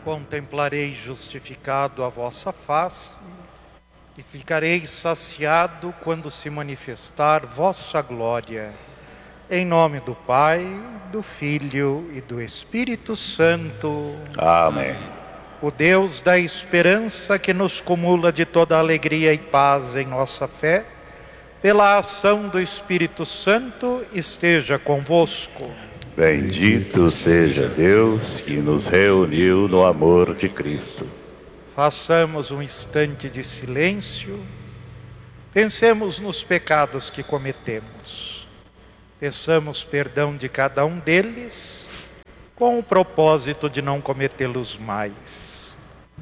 Contemplarei justificado a vossa face, e ficarei saciado quando se manifestar vossa glória. Em nome do Pai, do Filho e do Espírito Santo. Amém. O Deus da esperança, que nos cumula de toda alegria e paz em nossa fé, pela ação do Espírito Santo, esteja convosco. Bendito seja Deus que nos reuniu no amor de Cristo. Façamos um instante de silêncio. Pensemos nos pecados que cometemos. Peçamos perdão de cada um deles, com o propósito de não cometê-los mais.